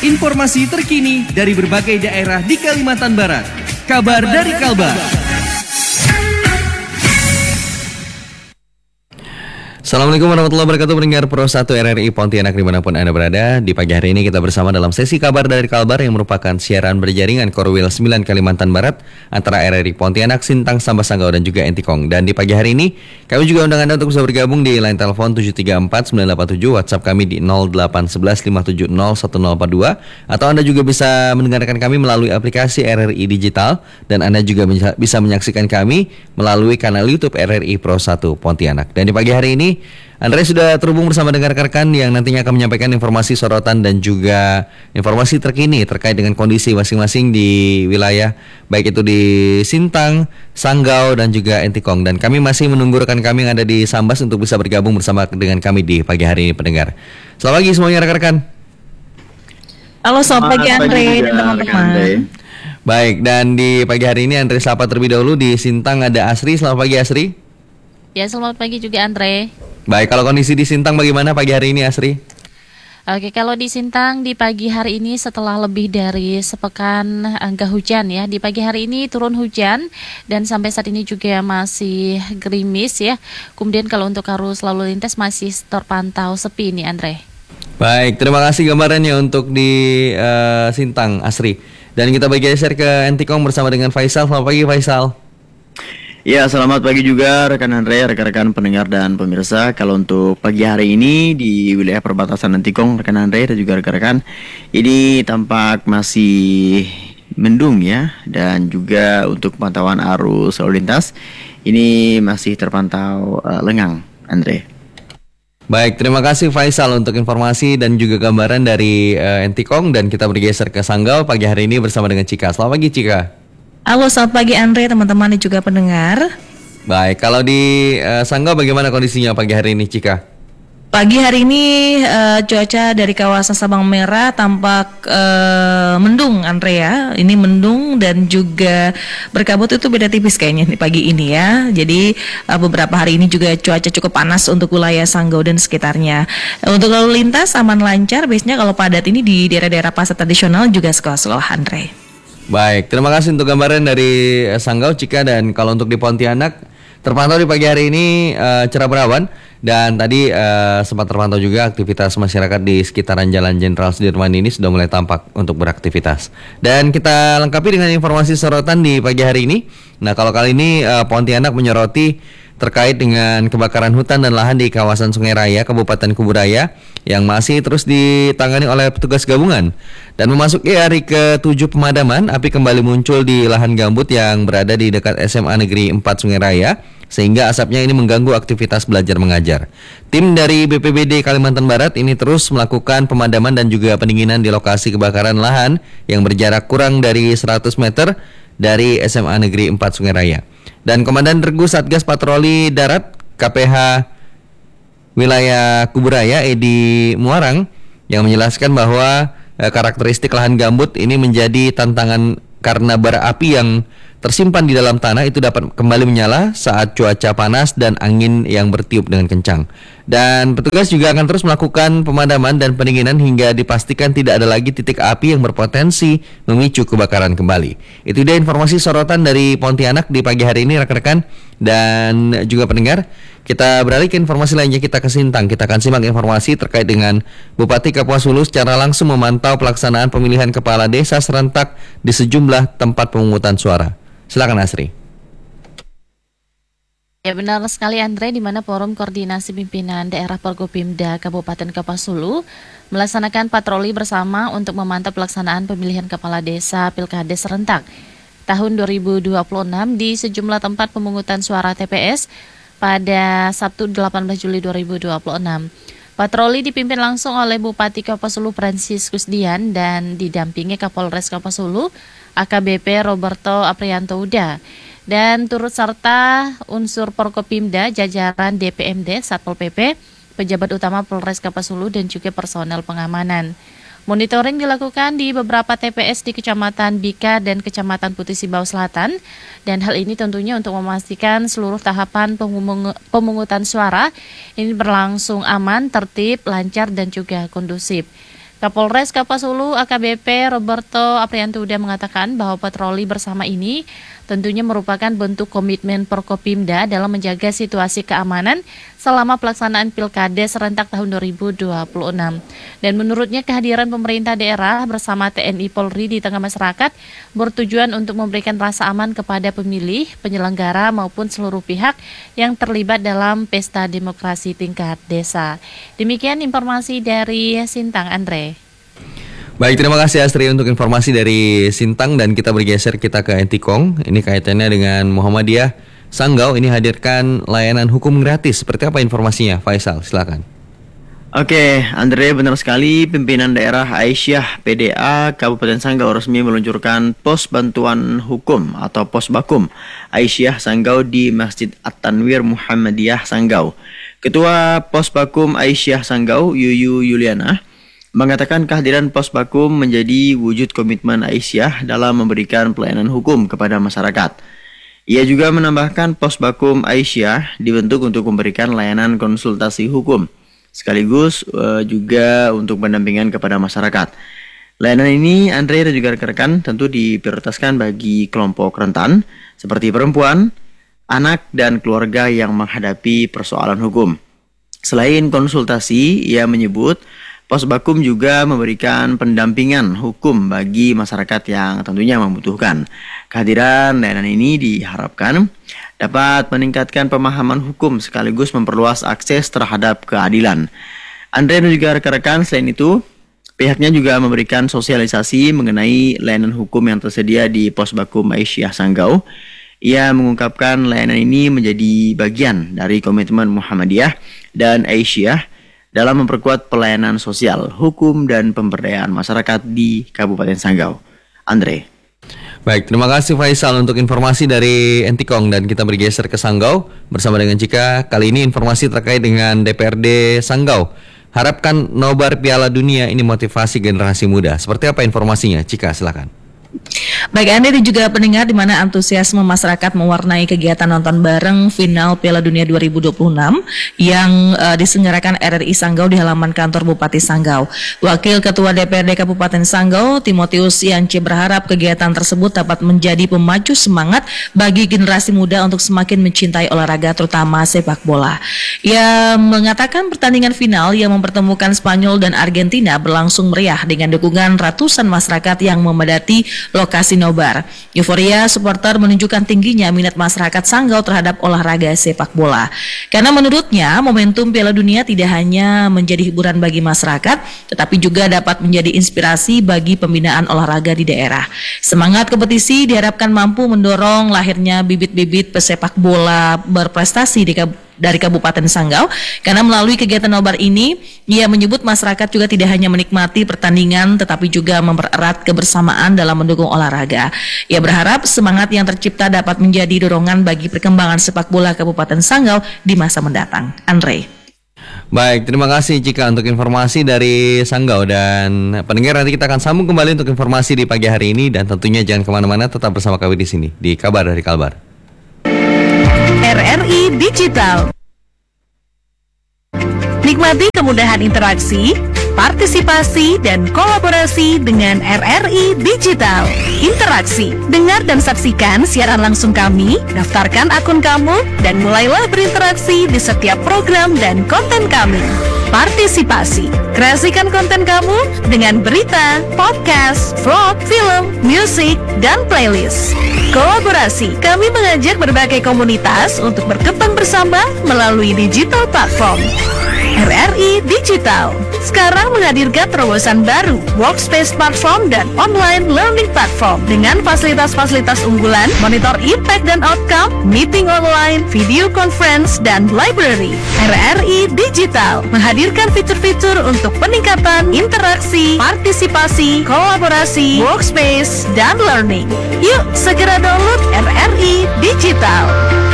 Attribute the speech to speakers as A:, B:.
A: Informasi terkini dari berbagai daerah di Kalimantan Barat. Kabar dari Kalbar.
B: Assalamualaikum warahmatullahi wabarakatuh, pendengar Pro 1 RRI Pontianak dimanapun Anda berada. Di pagi hari ini kita bersama dalam sesi kabar dari Kalbar yang merupakan siaran berjaringan Korwil 9 Kalimantan Barat antara RRI Pontianak, Sintang, Sambas Sanggau dan juga Entikong. Dan di pagi hari ini kami juga undang Anda untuk bisa bergabung di line telepon 734-987, WhatsApp kami di 0811 570 1042, atau Anda juga bisa mendengarkan kami melalui aplikasi RRI Digital, dan Anda juga bisa menyaksikan kami melalui kanal YouTube RRI Pro 1 Pontianak. Dan di pagi hari ini Andre sudah terhubung bersama dengan rekan-rekan yang nantinya akan menyampaikan informasi sorotan dan juga informasi terkini terkait dengan kondisi masing-masing di wilayah, baik itu di Sintang, Sanggau dan juga Entikong. Dan kami masih menunggu rekan kami yang ada di Sambas untuk bisa bergabung bersama dengan kami di pagi hari ini, pendengar. Selamat pagi semuanya rekan-rekan.
C: Halo, selamat pagi Andre dan teman-teman.
B: Baik, dan di pagi hari ini Andre sapa terlebih dahulu. Di Sintang ada Asri. Selamat pagi Asri.
C: Ya, selamat pagi juga Andre.
B: Baik, kalau kondisi di Sintang bagaimana pagi hari ini Asri?
C: Oke, kalau di Sintang di pagi hari ini setelah lebih dari sepekan enggak hujan ya. Di pagi hari ini turun hujan dan sampai saat ini juga masih gerimis ya. Kemudian kalau untuk arus lalu lintas masih terpantau sepi nih Andre.
B: Baik, terima kasih gambarannya untuk di Sintang Asri. Dan kita bergeser ke Entikong bersama dengan Faisal. Selamat pagi Faisal.
D: Ya, selamat pagi juga rekan Andre, rekan-rekan pendengar dan pemirsa. Kalau untuk pagi hari ini di wilayah perbatasan Entikong, rekan Andre dan juga rekan-rekan, ini tampak masih mendung ya. Dan juga untuk pemantauan arus lalu lintas, ini masih terpantau lengang, Andre.
B: Baik, terima kasih Faisal untuk informasi dan juga gambaran dari Entikong. Dan kita bergeser ke Sanggau pagi hari ini bersama dengan Cika. Selamat pagi Cika.
C: Halo, selamat pagi Andre, teman-teman dan juga pendengar.
B: Baik, kalau di Sanggau bagaimana kondisinya pagi hari ini Cika?
C: Pagi hari ini cuaca dari kawasan Sabang Merah tampak mendung Andre ya. Ini mendung dan juga berkabut, itu beda tipis kayaknya nih pagi ini ya. Jadi beberapa hari ini juga cuaca cukup panas untuk wilayah Sanggau dan sekitarnya. Untuk lalu lintas aman lancar, biasanya kalau padat ini di daerah-daerah pasar tradisional juga sekolah-sekolah Andre.
B: Baik, terima kasih untuk gambaran dari Sanggau Cika. Dan kalau untuk di Pontianak terpantau di pagi hari ini cerah berawan. Dan tadi sempat terpantau juga aktivitas masyarakat di sekitaran Jalan Jenderal Sudirman ini sudah mulai tampak untuk beraktivitas. Dan kita lengkapi dengan informasi sorotan di pagi hari ini. Nah, kalau kali ini Pontianak menyoroti terkait dengan kebakaran hutan dan lahan di kawasan Sungai Raya, Kabupaten Kuburaya yang masih terus ditangani oleh petugas gabungan. Dan memasuki hari ke-7 pemadaman, api kembali muncul di lahan gambut yang berada di dekat SMA Negeri 4 Sungai Raya, sehingga asapnya ini mengganggu aktivitas belajar mengajar. Tim dari BPBD Kalimantan Barat ini terus melakukan pemadaman dan juga pendinginan di lokasi kebakaran lahan yang berjarak kurang dari 100 meter dari SMA Negeri 4 Sungai Raya. Dan Komandan Regu Satgas Patroli Darat KPH Wilayah Kuburaya Edi Muarang yang menjelaskan bahwa karakteristik lahan gambut ini menjadi tantangan karena bara api yang tersimpan di dalam tanah itu dapat kembali menyala saat cuaca panas dan angin yang bertiup dengan kencang. Dan petugas juga akan terus melakukan pemadaman dan pendinginan hingga dipastikan tidak ada lagi titik api yang berpotensi memicu kebakaran kembali. Itu dia informasi sorotan dari Pontianak di pagi hari ini rekan-rekan dan juga pendengar. Kita beralih ke informasi lainnya, kita ke Sintang. Kita akan simak informasi terkait dengan Bupati Kapuas Hulu secara langsung memantau pelaksanaan pemilihan kepala desa serentak di sejumlah tempat pemungutan suara. Silakan Asri.
C: Ya, benar sekali Andre, di mana Forum Koordinasi Pimpinan Daerah Forkopimda Kabupaten Kapuas Hulu melaksanakan patroli bersama untuk memantau pelaksanaan pemilihan kepala desa Pilkades serentak tahun 2026 di sejumlah tempat pemungutan suara TPS pada Sabtu 18 Juli 2026. Patroli dipimpin langsung oleh Bupati Kapuas Hulu Franciscus Dian dan didampingi Kapolres Kapuas Hulu AKBP Roberto Aprianto Uda. Dan turut serta unsur Forkopimda, jajaran DPMD, Satpol PP, pejabat utama Polres Kapuas Hulu dan juga personel pengamanan. Monitoring dilakukan di beberapa TPS di Kecamatan Bika dan Kecamatan Putih Sibau Selatan, dan hal ini tentunya untuk memastikan seluruh tahapan pemungutan suara ini berlangsung aman, tertib, lancar, dan juga kondusif. Kapolres Kapasulu AKBP Roberto Aprianto Uda mengatakan bahwa patroli bersama ini tentunya merupakan bentuk komitmen Forkopimda dalam menjaga situasi keamanan selama pelaksanaan Pilkades serentak tahun 2026. Dan menurutnya kehadiran pemerintah daerah bersama TNI Polri di tengah masyarakat bertujuan untuk memberikan rasa aman kepada pemilih, penyelenggara maupun seluruh pihak yang terlibat dalam pesta demokrasi tingkat desa. Demikian informasi dari Sintang, Andre.
B: Baik, terima kasih Astri untuk informasi dari Sintang dan kita bergeser ke Entikong. Ini kaitannya dengan Muhammadiyah Sanggau ini hadirkan layanan hukum gratis. Seperti apa informasinya? Faisal, silakan.
D: Oke, Andre, benar sekali. Pimpinan daerah Aisyah PDA Kabupaten Sanggau resmi meluncurkan pos bantuan hukum atau pos bakum Aisyah Sanggau di Masjid At-Tanwir Muhammadiyah Sanggau. Ketua Pos Bakum Aisyah Sanggau, Yuyu Yuliana, mengatakan kehadiran Pos Bakum menjadi wujud komitmen Aisyah dalam memberikan pelayanan hukum kepada masyarakat. Ia juga menambahkan Pos Bakum Aisyah dibentuk untuk memberikan layanan konsultasi hukum, sekaligus juga untuk pendampingan kepada masyarakat. Layanan ini, Andre dan juga rekan-rekan, tentu diprioritaskan bagi kelompok rentan, seperti perempuan, anak, dan keluarga yang menghadapi persoalan hukum. Selain konsultasi, ia menyebut Pos Bakum juga memberikan pendampingan hukum bagi masyarakat yang tentunya membutuhkan. Kehadiran layanan ini diharapkan dapat meningkatkan pemahaman hukum sekaligus memperluas akses terhadap keadilan. Andre dan juga rekan-rekan, selain itu, pihaknya juga memberikan sosialisasi mengenai layanan hukum yang tersedia di Pos Bakum Aisyah Sanggau. Ia mengungkapkan layanan ini menjadi bagian dari komitmen Muhammadiyah dan Aisyah dalam memperkuat pelayanan sosial, hukum, dan pemberdayaan masyarakat di Kabupaten Sanggau. Andre.
B: Baik, terima kasih Faisal untuk informasi dari Entikong dan kita bergeser ke Sanggau bersama dengan Cika. Kali ini informasi terkait dengan DPRD Sanggau. Harapkan nobar Piala Dunia ini motivasi generasi muda. Seperti apa informasinya? Cika, silakan.
E: Baik Anda dan juga pendengar, di mana antusiasme masyarakat mewarnai kegiatan nonton bareng final Piala Dunia 2026 yang diselenggarakan RRI Sanggau di halaman kantor Bupati Sanggau. Wakil Ketua DPRD Kabupaten Sanggau, Timotius Yance, berharap kegiatan tersebut dapat menjadi pemacu semangat bagi generasi muda untuk semakin mencintai olahraga, terutama sepak bola. Ia mengatakan pertandingan final yang mempertemukan Spanyol dan Argentina berlangsung meriah dengan dukungan ratusan masyarakat yang memadati lokasi nobar. Euforia supporter menunjukkan tingginya minat masyarakat Sanggau terhadap olahraga sepak bola. Karena menurutnya momentum Piala Dunia tidak hanya menjadi hiburan bagi masyarakat, tetapi juga dapat menjadi inspirasi bagi pembinaan olahraga di daerah. Semangat kompetisi diharapkan mampu mendorong lahirnya bibit-bibit pesepak bola berprestasi dari Kabupaten Sanggau, karena melalui kegiatan nobar ini ia menyebut masyarakat juga tidak hanya menikmati pertandingan tetapi juga mempererat kebersamaan dalam mendukung olahraga. Ia berharap semangat yang tercipta dapat menjadi dorongan bagi perkembangan sepak bola Kabupaten Sanggau di masa mendatang. Andre.
B: Baik, terima kasih Cika untuk informasi dari Sanggau dan pendengar, nanti kita akan sambung kembali untuk informasi di pagi hari ini dan tentunya jangan kemana-mana, tetap bersama kami di sini di Kabar dari Kalbar.
F: RRI Digital. Nikmati kemudahan interaksi, partisipasi, dan kolaborasi dengan RRI Digital. Interaksi, dengar dan saksikan siaran langsung kami, daftarkan akun kamu, dan mulailah berinteraksi di setiap program dan konten kami. Partisipasi, kreasikan konten kamu dengan berita, podcast, vlog, film, musik, dan playlist. Kolaborasi, kami mengajak berbagai komunitas untuk berkembang bersama melalui digital platform. RRI Digital sekarang menghadirkan terobosan baru, workspace platform dan online learning platform dengan fasilitas-fasilitas unggulan, monitor impact dan outcome, meeting online, video conference, dan library. RRI Digital menghadirkan fitur-fitur untuk peningkatan interaksi, partisipasi, kolaborasi, workspace, dan learning. Yuk segera download RRI Digital.